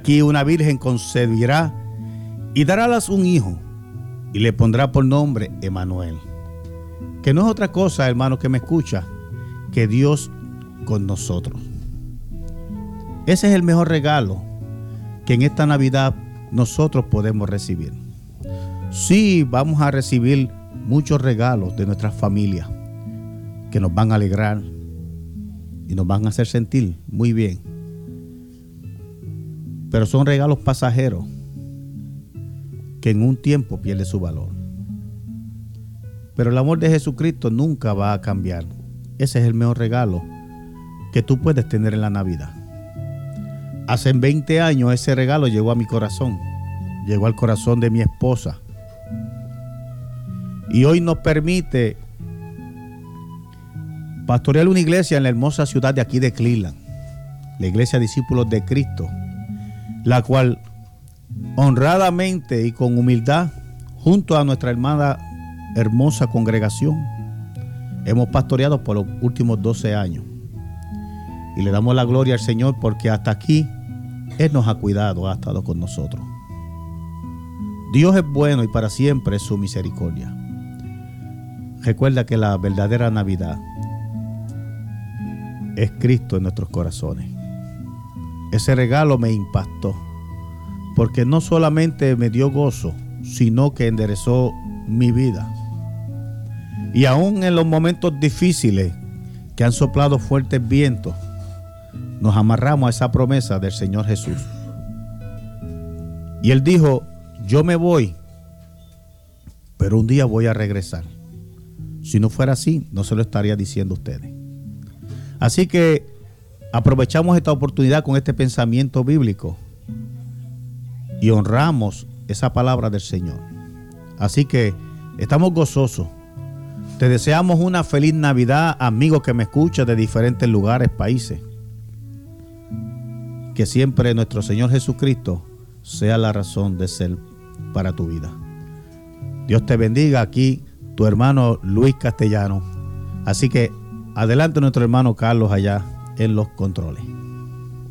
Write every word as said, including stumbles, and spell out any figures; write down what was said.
aquí una virgen concebirá y darálas un hijo y le pondrá por nombre Emanuel, que no es otra cosa, hermano que me escucha, que Dios con nosotros. Ese es el mejor regalo que en esta Navidad nosotros podemos recibir. Sí, vamos a recibir muchos regalos de nuestras familias que nos van a alegrar y nos van a hacer sentir muy bien. Pero son regalos pasajeros que en un tiempo pierde su valor. Pero el amor de Jesucristo nunca va a cambiar. Ese es el mejor regalo que tú puedes tener en la Navidad. Hace veinte años ese regalo llegó a mi corazón, llegó al corazón de mi esposa. Y hoy nos permite pastorear una iglesia en la hermosa ciudad de aquí de Cleveland, la iglesia Discípulos de Cristo, la cual honradamente y con humildad, junto a nuestra hermana hermosa congregación, hemos pastoreado por los últimos doce años. Y le damos la gloria al Señor porque hasta aquí Él nos ha cuidado, ha estado con nosotros. Dios es bueno y para siempre es su misericordia. Recuerda que la verdadera Navidad es Cristo en nuestros corazones. Ese regalo me impactó, porque no solamente me dio gozo, sino que enderezó mi vida. Y aún en los momentos difíciles que han soplado fuertes vientos, nos amarramos a esa promesa del Señor Jesús. Y Él dijo: yo me voy, pero un día voy a regresar. Si no fuera así, no se lo estaría diciendo a ustedes. Así que aprovechamos esta oportunidad con este pensamiento bíblico y honramos esa palabra del Señor. Así que estamos gozosos. Te deseamos una feliz Navidad, amigo que me escucha de diferentes lugares, países. Que siempre nuestro Señor Jesucristo sea la razón de ser para tu vida. Dios te bendiga. Aquí tu hermano Luis Castellano. Así que adelante nuestro hermano Carlos allá en los controles.